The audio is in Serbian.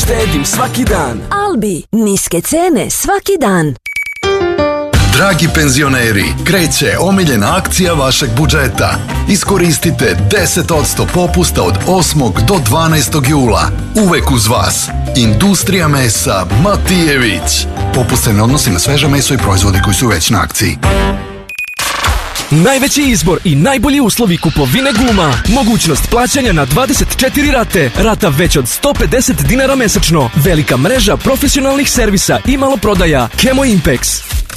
štedim svaki dan. Albi, niske cene svaki dan. Dragi penzioneri, kreće omiljena akcija vašeg budžeta. Iskoristite 10% popusta od 8. do 12. jula. Uvek uz vas. Industrija mesa Matijević. Popust se ne odnosi na sveže meso i proizvode koji su već na akciji. Najveći izbor i najbolji uslovi kupovine guma. Mogućnost plaćanja na 24 rate. Rata već od 150 dinara mesečno. Velika mreža profesionalnih servisa i maloprodaja. Chemo Impex.